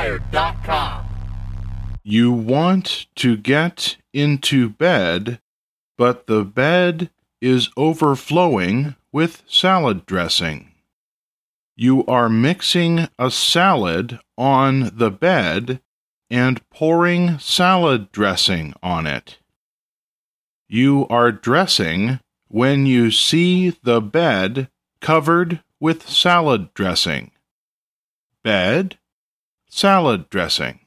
SportsCenterWire.com. You want to get into bed, but the bed is overflowing with salad dressing. You are mixing a salad on the bed and pouring salad dressing on it. You are dressing when you see the bed covered with salad dressing. Bed, salad dressing.